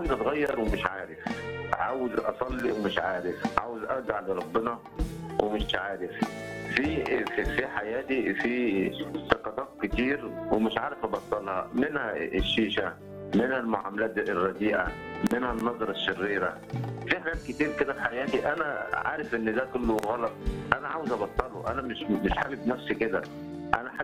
عاوز اتغير ومش عارف، عاوز اصلي ومش عارف، عاوز ارجع لربنا ومش عارف. في حياتي في سقطات كتير ومش عارف ابطلها، منها الشيشه، منها المعاملات الرديئه، منها النظره الشريره. في حاجات كتير كده في حياتي انا عارف ان ده كله غلط، انا عاوز ابطله، انا مش حابب نفسي كده. انا